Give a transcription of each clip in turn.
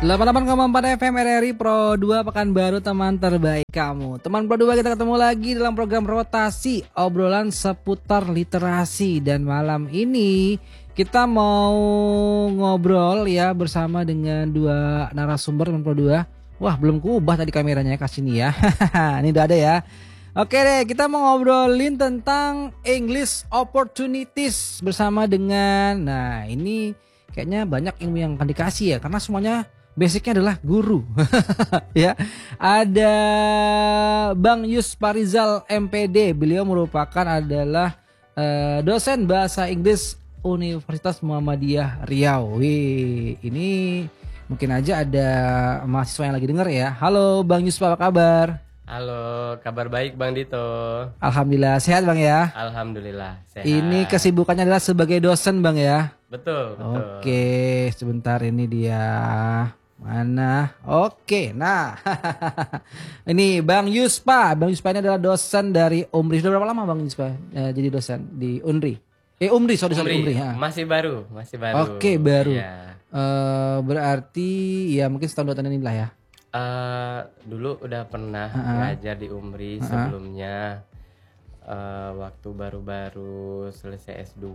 88,4 FM RRI Pro 2 Pekanbaru, teman terbaik kamu. Teman Pro 2, kita ketemu lagi dalam program rotasi obrolan seputar literasi. Dan malam ini kita mau ngobrol ya bersama dengan dua narasumber teman Pro 2. Wah, belum kuubah tadi kameranya, kasih nih ya. Ini udah ada ya. Oke deh, kita mau ngobrolin tentang English opportunities bersama dengan, nah ini kayaknya banyak ilmu yang akan dikasih ya, karena semuanya basicnya adalah guru. Ya, ada Bang Yus Parizal MPD. Beliau merupakan adalah dosen bahasa Inggris Universitas Muhammadiyah Riau. Wih, ini mungkin aja ada mahasiswa yang lagi denger ya. Halo Bang Yus, apa kabar? Halo, kabar baik Bang Dito. Alhamdulillah, sehat Bang ya? Alhamdulillah, sehat. Ini kesibukannya adalah sebagai dosen Bang ya? Betul. Oke, sebentar ini dia. Mana? Oke, nah. Ini Bang Yuspa. Bang Yuspa ini adalah dosen dari UMRI. Sudah berapa lama Bang Yuspa jadi dosen di UNRI? UMRI, sorry UMRI. Ya. Masih baru. Oke, baru. Iya. Berarti ya mungkin setahun 2 tahun ini lah ya. Dulu udah pernah ngajar di UMRI sebelumnya. Waktu baru-baru selesai S2.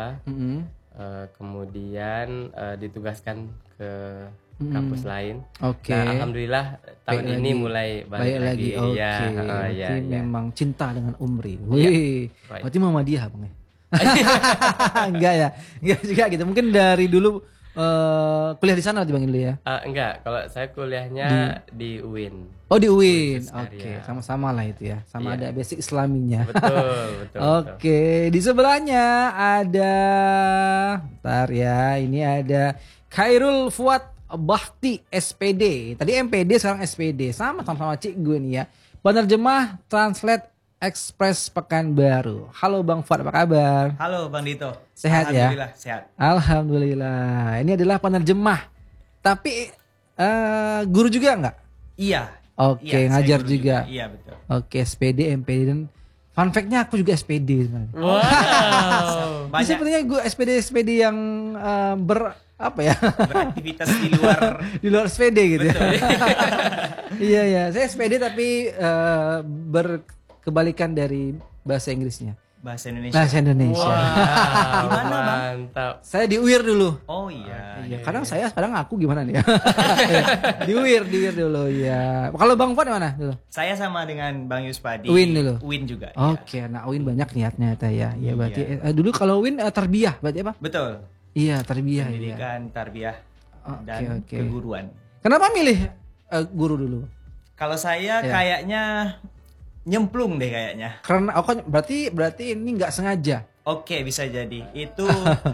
Kemudian ditugaskan ke kampus lain. Oke. Nah, alhamdulillah tahun baik ini lagi. mulai Baik lagi. Oke. Ya, Berarti memang cinta dengan UMRI. Ya, Wih. Berarti Muhammadiyah Bang ya. Enggak ya. Enggak juga gitu. Mungkin dari dulu kuliah di sana Bang dulu ya. Enggak, kalau saya kuliahnya di UIN. Oh di UIN. Oke, Oke, sama-sama lah itu ya. Sama iya. ada basic Islaminya. Betul. Oke, di sebelahnya ada, bentar ya, ini ada Khairul Fuad Bahti SPD. Tadi MPD, sekarang SPD. Sama-sama Cik gue nih ya. Penerjemah Translate Express Pekanbaru. Halo Bang Fuad, apa kabar? Halo Bang Dito. Sehat ya? Alhamdulillah sehat. Alhamdulillah. Ini adalah penerjemah. Tapi guru juga nggak? Iya. Oke, Iya, ngajar saya guru juga. Iya betul. Oke, SPD, MPD, dan fun fact-nya aku juga SPD sebenarnya. Wow. Ini sepertinya gue SPD yang beraktivitas di luar di luar SPD gitu ya. Betul. Iya ya, saya SPD tapi berkebalikan dari bahasa Inggrisnya. bahasa Indonesia. Bahasa Indonesia. Wow, Gimana, Bang? mantap. Saya di UIR dulu. Oh iya. Iya, kadang aku gimana nih ya? di UIR dulu ya. Kalau Bang Fuad mana dulu? Saya sama dengan Bang Yuspadi. UIN dulu. UIN juga. Oke, nah UIN banyak niatnya ya. Iya berarti Iya. dulu kalau UIN tarbiyah berarti apa? Betul. Iya, tarbiyah. Iya. Pendidikan, tarbiyah dan Oke. keguruan. Kenapa milih guru dulu? Kalau saya Iya. kayaknya nyemplung deh kayaknya. Karena kan berarti ini nggak sengaja. Oke, bisa jadi. Itu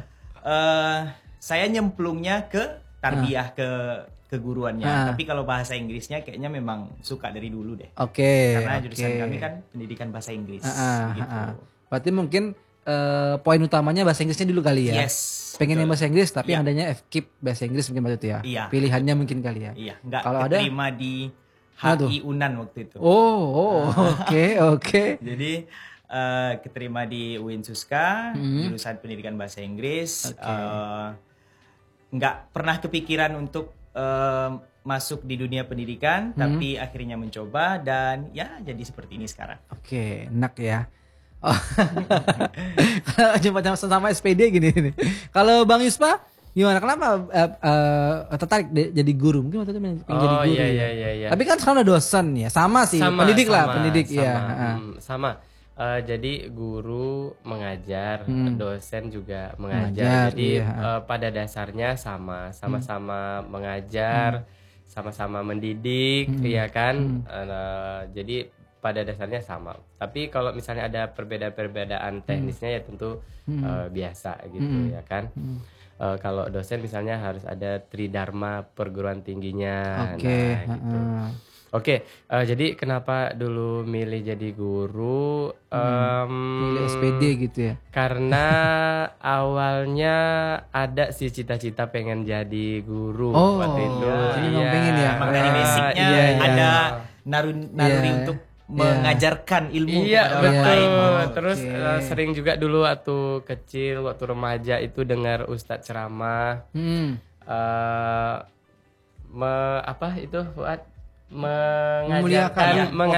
saya nyemplungnya ke tarbiyah ke keguruannya. Tapi kalau bahasa Inggrisnya kayaknya memang suka dari dulu deh. Oke. Karena jurusan kami kan pendidikan bahasa Inggris gitu. Berarti mungkin poin utamanya bahasa Inggrisnya dulu kali ya. Yes. Pengen yang bahasa Inggris tapi Iya. adanya FKIP bahasa Inggris mungkin waktu itu ya. Iya. Pilihannya mungkin kali ya. Iya, nggak Kalau ada keterima di Aduh. HI Unan waktu itu. Oke. Jadi keterima di UIN Suska, jurusan pendidikan bahasa Inggris. Nggak pernah kepikiran untuk masuk di dunia pendidikan, tapi akhirnya mencoba dan ya jadi seperti ini sekarang. Oke, enak ya. Oh. Kalau jumpa sama SPD gini nih. Kalau Bang Yuspa gimana? Kenapa tertarik jadi guru? Mungkin waktu itu pengen jadi guru. Iya. Tapi kan sekarang udah dosen ya. Sama sih, pendidik ya. Sama. Jadi guru mengajar, dosen juga Mengajar, mengajar. Jadi iya. pada dasarnya sama-sama mengajar, sama-sama mendidik, ya kan. Jadi pada dasarnya sama. Tapi kalau misalnya ada perbedaan-perbedaan teknisnya ya tentu biasa gitu ya kan. Kalau dosen misalnya harus ada Tridharma perguruan tingginya. Oke. Nah, gitu. Oke, jadi kenapa dulu milih jadi guru? Milih SPD gitu ya. Karena awalnya ada sih cita-cita pengen jadi guru waktu itu. Jadi memang pengen ya. Emang dari basicnya ada naluri untuk mengajarkan ilmu kepada orang lain. Terus sering juga dulu waktu kecil, waktu remaja itu dengar ustadz ceramah. apa itu Fuad, Memuliakan, ya.